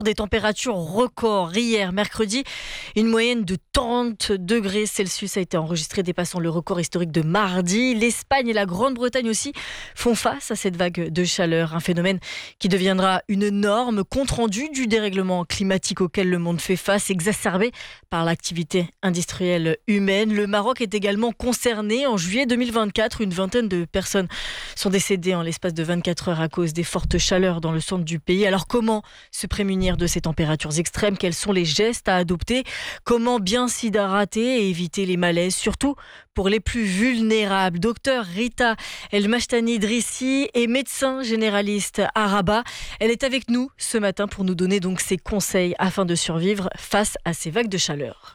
Des températures records. Hier, mercredi, une moyenne de 30 degrés Celsius a été enregistrée, dépassant le record historique de mardi. L'Espagne et la Grande-Bretagne aussi font face à cette vague de chaleur, un phénomène qui deviendra une norme, compte rendu du dérèglement climatique auquel le monde fait face, exacerbé par l'activité industrielle humaine. Le Maroc est également concerné. En juillet 2024, une vingtaine de personnes sont décédées en l'espace de 24 heures à cause des fortes chaleurs dans le centre du pays. Alors comment se prémunir de ces températures extrêmes? Quels sont les gestes à adopter? Comment bien s'hydrater et éviter les malaises, surtout pour les plus vulnérables? Docteur Rita El Mashtani Drissi est médecin généraliste à Rabat. Elle est avec nous ce matin pour nous donner donc ses conseils afin de survivre face à ces vagues de chaleur.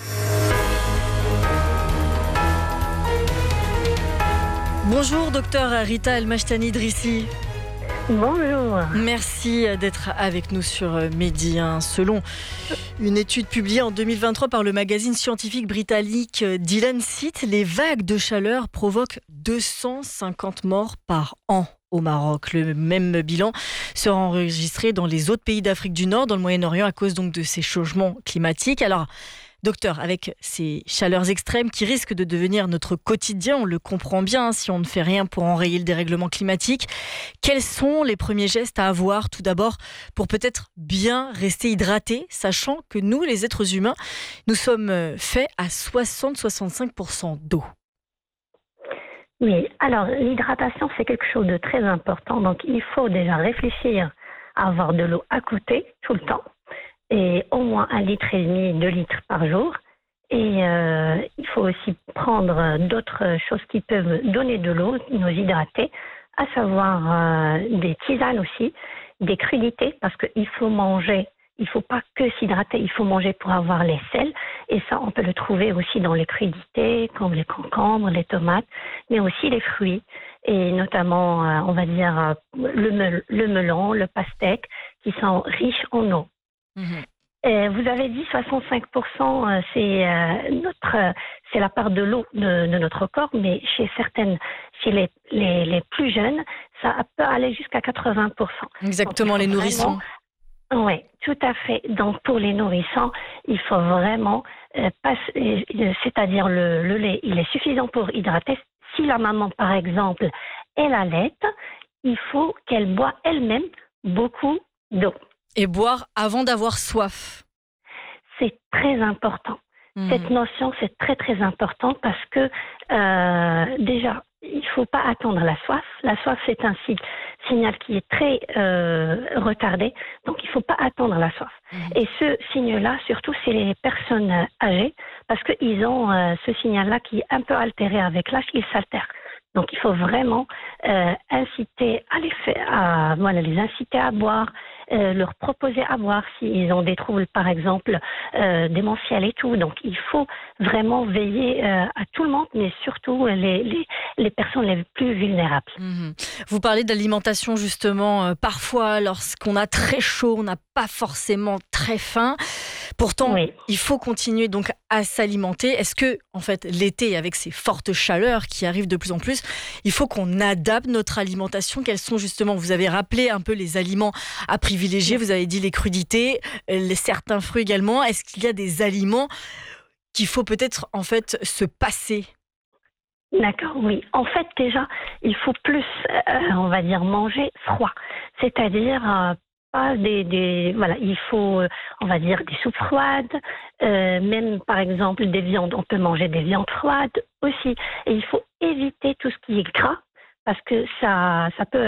Bonjour docteur Rita El Mashtani Drissi. Bonjour. Merci d'être avec nous sur Midi. Selon une étude publiée en 2023 par le magazine scientifique britannique The Lancet, les vagues de chaleur provoquent 250 morts par an au Maroc. Le même bilan sera enregistré dans les autres pays d'Afrique du Nord, dans le Moyen-Orient, à cause donc de ces changements climatiques. Alors, docteur, avec ces chaleurs extrêmes qui risquent de devenir notre quotidien, on le comprend bien si on ne fait rien pour enrayer le dérèglement climatique, quels sont les premiers gestes à avoir tout d'abord pour peut-être bien rester hydraté, sachant que nous, les êtres humains, nous sommes faits à 60-65% d'eau? Oui, alors l'hydratation, c'est quelque chose de très important. Donc il faut déjà réfléchir à avoir de l'eau à côté tout le temps. Et au moins 1,5 litre, 2 litres par jour. Et il faut aussi prendre d'autres choses qui peuvent donner de l'eau, nous hydrater, à savoir des tisanes aussi, des crudités, parce qu'il faut manger, il ne faut pas que s'hydrater, il faut manger pour avoir les sels. Et ça, on peut le trouver aussi dans les crudités, comme les concombres, les tomates, mais aussi les fruits. Et notamment, on va dire, le melon, le pastèque, qui sont riches en eau. Vous avez dit 65%, c'est la part de l'eau de notre corps, mais chez les plus jeunes, ça peut aller jusqu'à 80%. Exactement, les nourrissons. Oui, tout à fait. Donc pour les nourrissons, il faut vraiment c'est-à-dire le lait, il est suffisant pour hydrater. Si la maman, par exemple, elle allaite, il faut qu'elle boit elle-même beaucoup d'eau. Et boire avant d'avoir soif. C'est très important. Cette notion, c'est très très important parce que déjà, il ne faut pas attendre la soif. La soif, c'est un signal qui est très retardé. Donc, il ne faut pas attendre la soif. Et ce signe-là, surtout, c'est les personnes âgées parce qu'ils ont ce signal-là qui est un peu altéré avec l'âge, il s'altère. Donc, il faut vraiment inciter les inciter à boire, leur proposer à boire s'ils ont des troubles, par exemple, démentiels et tout. Donc, il faut vraiment veiller à tout le monde, mais surtout les personnes les plus vulnérables. Vous parlez d'alimentation, justement. Parfois, lorsqu'on a très chaud, on n'a pas forcément très faim. Pourtant, oui, il faut continuer donc à s'alimenter. Est-ce que, en fait, l'été, avec ces fortes chaleurs qui arrivent de plus en plus, il faut qu'on adapte notre alimentation? Quels sont justement, vous avez rappelé un peu les aliments à privilégier, vous avez dit les crudités, certains fruits également. Est-ce qu'il y a des aliments qu'il faut peut-être, en fait, se passer? D'accord, oui. En fait, déjà, il faut plus, on va dire, manger froid. C'est-à-dire il faut, on va dire, des soupes froides, même par exemple des viandes, on peut manger des viandes froides aussi. Et il faut éviter tout ce qui est gras parce que ça peut,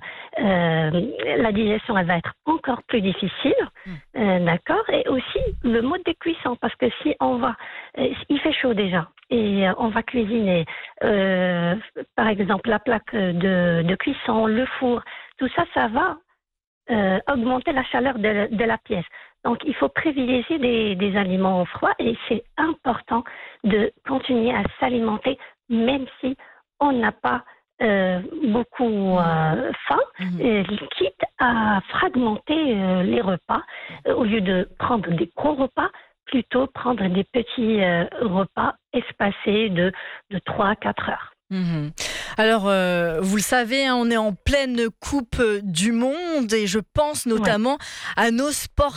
la digestion, elle va être encore plus difficile, d'accord. Et aussi le mode de cuisson, parce que si il fait chaud déjà et on va cuisiner, par exemple la plaque de cuisson, le four, tout ça, ça va augmenter la chaleur de la pièce. Donc, il faut privilégier des aliments froids et c'est important de continuer à s'alimenter même si on n'a pas beaucoup faim, quitte à fragmenter les repas. Au lieu de prendre des gros repas, plutôt prendre des petits repas espacés de 3 à 4 heures. Alors, vous le savez, on est en pleine Coupe du Monde et je pense notamment à nos sportifs